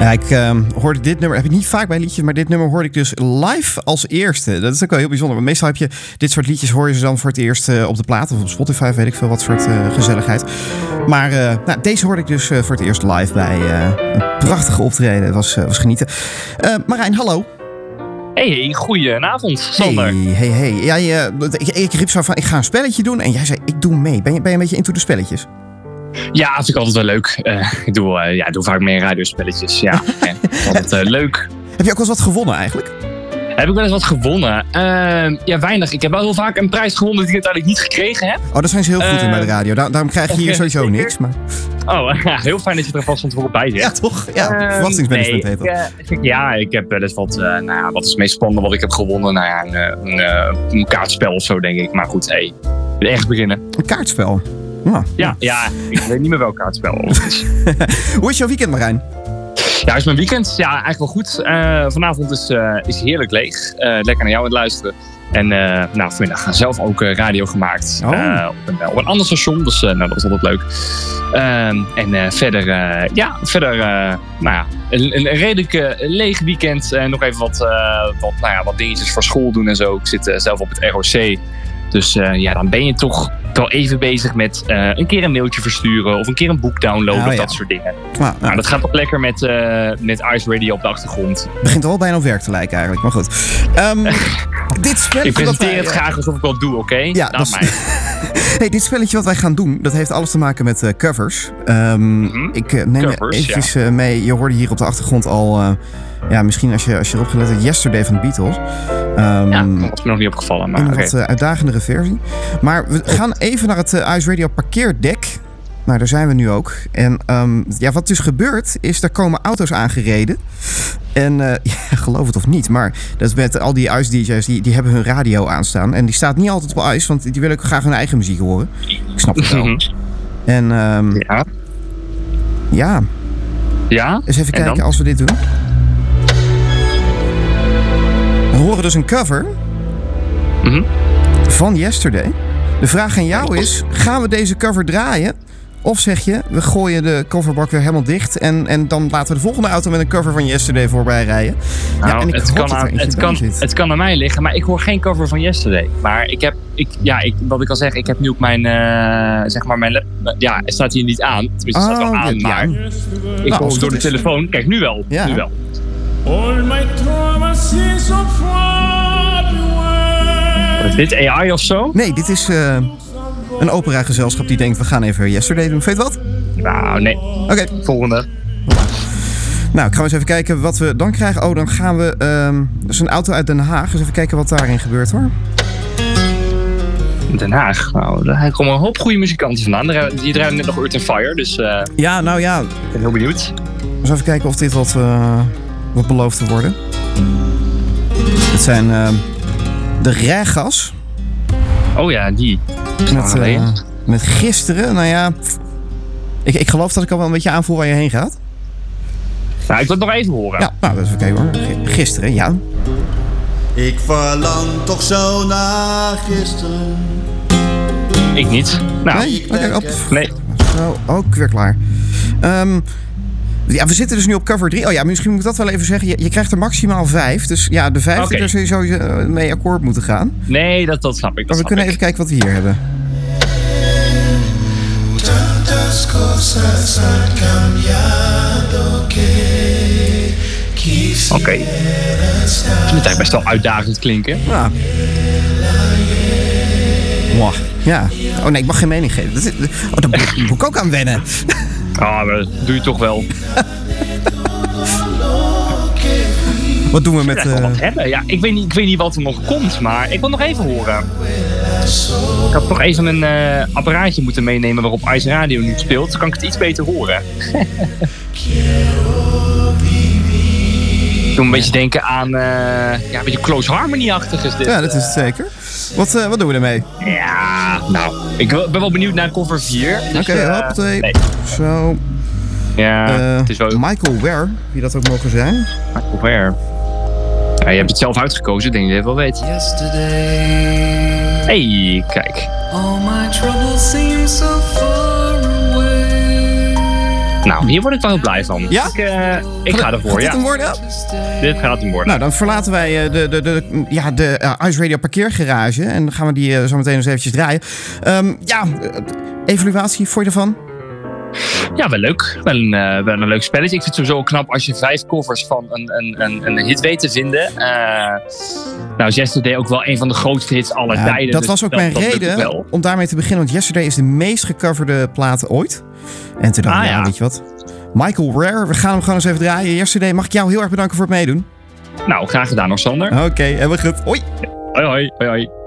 Ja, ik hoorde dit nummer, heb ik niet vaak bij liedjes, maar dit nummer hoorde ik dus live als eerste. Dat is ook wel heel bijzonder, want meestal heb je dit soort liedjes hoor je ze dan voor het eerst op de plaat of op Spotify, weet ik veel wat soort gezelligheid. Maar deze hoorde ik dus voor het eerst live bij een prachtige optreden. Het was genieten. Marijn, hallo. Hey, goedenavond, Sander. Hey. Ja, ik riep zo van, ik ga een spelletje doen en jij zei, ik doe mee. Ben je een beetje into de spelletjes? Ja, vind ik altijd wel leuk. Ik doe vaak meer radiospelletjes. Ja, altijd leuk. Heb je ook wel eens wat gewonnen eigenlijk? Heb ik wel eens wat gewonnen? Ja, weinig. Ik heb wel heel vaak een prijs gewonnen die ik uiteindelijk niet gekregen heb. Oh, daar zijn ze heel goed in bij de radio. Daarom krijg je hier sowieso niks. Maar... Oh, ja, heel fijn dat je er vast van tevoren bij zit. Ja, toch? Ja, verwachtingsmanagement heet dat. Ik heb wel eens wat... wat is het meest spannende wat ik heb gewonnen? Nou ja, een kaartspel of zo, denk ik. Maar goed, echt beginnen. Een kaartspel? Ja, ik weet niet meer welk kaartspel. Hoe is jouw weekend, Marijn? Ja, is mijn weekend? Ja, eigenlijk wel goed. Vanavond is heerlijk leeg. Lekker naar jou aan het luisteren. En vanmiddag zelf ook radio gemaakt. Op een ander station, dus dat is altijd leuk. Verder een redelijk leeg weekend. Nog even wat dingetjes voor school doen en zo. Ik zit zelf op het ROC. Dus dan ben je toch wel even bezig met een keer een mailtje versturen of een keer een boek downloaden of dat soort dingen. Nou, dat gaat toch lekker met Ice Radio op de achtergrond. Het begint wel bijna op werk te lijken eigenlijk, maar goed. Dit spelletje ik presenteer het graag alsof ik wat doe, oké? Ja, hey, dit spelletje wat wij gaan doen, dat heeft alles te maken met covers. Ik neem even mee, je hoorde hier op de achtergrond al... misschien als je erop gelet hebt, Yesterday van de Beatles. Dat was me nog niet opgevallen. Maar een wat uitdagendere versie. Maar we gaan even naar het Ice Radio parkeerdek. Nou, daar zijn we nu ook. En wat dus gebeurt, is er komen auto's aangereden. En geloof het of niet, maar dat is met al die Ice-DJ's, die hebben hun radio aanstaan. En die staat niet altijd op Ice, want die willen ook graag hun eigen muziek horen. Ik snap het wel. En eens even kijken als we dit doen. We horen dus een cover van Yesterday. De vraag aan jou is, gaan we deze cover draaien? Of zeg je, we gooien de coverbak weer helemaal dicht... en dan laten we de volgende auto met een cover van Yesterday voorbij rijden? Nou, het kan aan mij liggen, maar ik hoor geen cover van Yesterday. Maar wat ik al zeg, ik heb nu ook mijn... het staat hier niet aan. Tenminste, het staat wel aan, maar... Ik hoor door de telefoon. Kijk, nu wel. Ja. Nu wel. Wat is dit, AI of zo? Nee, dit is een operagezelschap die denkt... we gaan even Yesterday doen. Weet je wat? Nou, nee. Oké. Volgende. Nou, ik ga eens even kijken wat we dan krijgen. Oh, dan gaan we... dus een auto uit Den Haag. Dus even kijken wat daarin gebeurt, hoor. Den Haag? Nou, daar komen een hoop goede muzikanten vandaan. Die draaien net nog Earth and Fire, dus... Ik ben heel benieuwd. Dus even kijken of dit wat belooft te worden. Het zijn de Regas. Oh ja, die. Met gisteren, nou ja... Ik geloof dat ik al wel een beetje aanvoel waar je heen gaat. Nou, ik wil het nog even horen. Ja, nou, dat is oké hoor. Gisteren, ja. Ik verlang toch zo naar gisteren. Ik niet. Nou, nee. Zo, ook weer klaar. We zitten dus nu op cover 3. Oh ja, misschien moet ik dat wel even zeggen. Je krijgt er maximaal 5. Dus ja, de 5 er sowieso mee akkoord moeten gaan. Nee, dat snap ik. Maar we kunnen even kijken wat we hier hebben. Oké. Het moet eigenlijk best wel uitdagend klinken. Ja. Wow. Ja. Oh nee, ik mag geen mening geven. Daar moet ik ook aan wennen. Dat doe je toch wel. Wat doen we met... wat hebben. Ja, ik weet niet wat er nog komt, maar ik wil nog even horen. Ik had nog even een apparaatje moeten meenemen waarop Ice Radio nu speelt. Dan kan ik het iets beter horen. Ik doe een beetje denken aan... een beetje Close Harmony-achtig is dit. Ja, dat is het zeker. Wat doen we ermee? Ja, nou, ik ben wel benieuwd naar cover 4. Dus, Oké, hoppatee. Nee. Zo. Ja, het is wel... Michael Ware, wie dat ook mogen zijn. Michael Ware. Ja, je hebt het zelf uitgekozen, denk je dat je het wel weet. Hey, kijk. All my troubles seem so far away. Nou, hier word ik wel heel blij van. Ja? Ik ga ervoor, gaat dit ja. hem worden? Dit gaat hem worden. Nou, dan verlaten wij de Ice Radio parkeergarage. En dan gaan we die zo meteen eens eventjes draaien. Evaluatie, vond je ervan? Ja, wel leuk. Wel een leuk spelletje. Ik vind het sowieso knap als je 5 covers van een hit weet te vinden. Yesterday ook wel een van de grootste hits aller tijden. Dat dus was ook mijn reden om daarmee te beginnen. Want Yesterday is de meest gecoverde plaat ooit. En toen dacht ik, weet je wat? Michael Rare, we gaan hem gewoon eens even draaien. Yesterday, mag ik jou heel erg bedanken voor het meedoen? Nou, graag gedaan nog, Sander. Oké, helemaal goed. Hoi. Hoi, hoi, hoi, hoi.